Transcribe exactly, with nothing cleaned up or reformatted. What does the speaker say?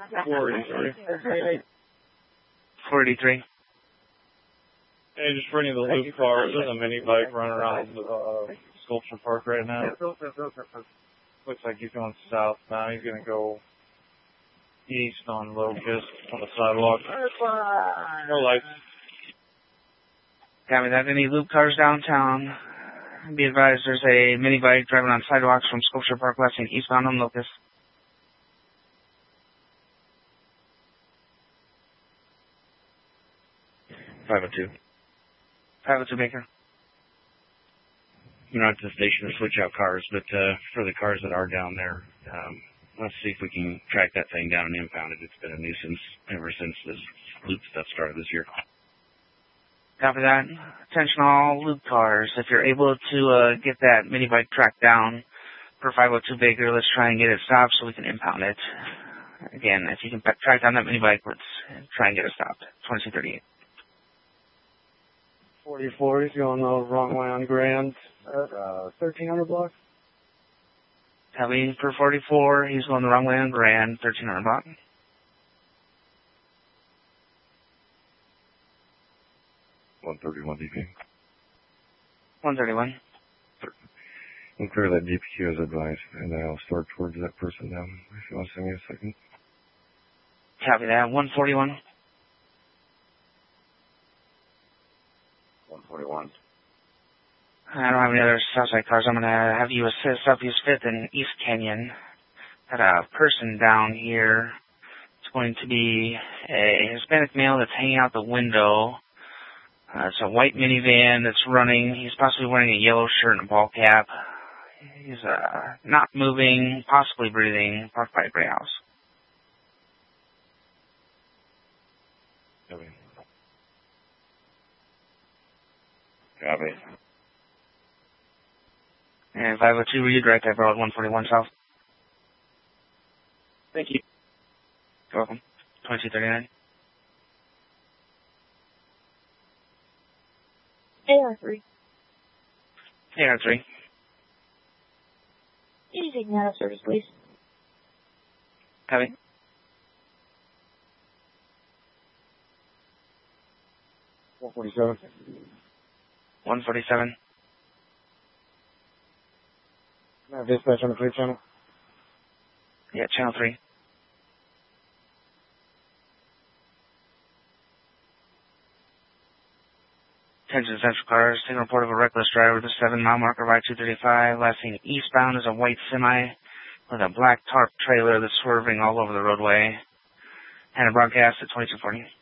forty-three. four eighty-three. Hey, just for any of the loop cars, there's a mini bike running around the uh, Sculpture Park right now. Looks like he's going south now. He's going to go east on Locust on the sidewalk. No lights. Got me that. Any loop cars downtown? Be advised there's a mini bike driving on sidewalks from Sculpture Park West and eastbound on Locust. five oh two. five oh two Baker. We're not at the station to switch out cars, but uh, for the cars that are down there, um, let's see if we can track that thing down and impound it. It's been a nuisance ever since this loop stuff started this year. Copy that. Attention all loop cars. If you're able to uh, get that mini bike tracked down for five oh two Baker, let's try and get it stopped so we can impound it. Again, if you can track down that mini bike, let's try and get it stopped. twenty-two thirty-eight. forty-four, he's going the wrong way on Grand. Uh, thirteen hundred block. Copy for forty-four, he's going the wrong way on Grand, thirteen hundred block. one thirty-one D P. one thirty-one. We'll clear that D P Q as advised, and then I'll start towards that person down. If you want to send me a second. Copy that. one forty-one. one forty-one. I don't have any other Southside cars. I'm going to have you assist Southeast fifth and East Canyon. Got a person down here. It's going to be a Hispanic male that's hanging out the window. Uh, it's a white minivan that's running. He's possibly wearing a yellow shirt and a ball cap. He's uh, not moving, possibly breathing, parked by a gray house. Copy. Copy. And five oh two, redirect that road one forty-one south. Thank you. You're welcome. twenty-two thirty-nine. A R three. A R three. Can you take me out of service, please? Copy. one forty-seven. one forty-seven. Can I have dispatch on the clear channel? Yeah, channel three. Attention Central Cars, taking a report of a reckless driver with a seven mile marker by two thirty-five. Last seen eastbound is a white semi with a black tarp trailer that's swerving all over the roadway. And a broadcast at twenty-two forty.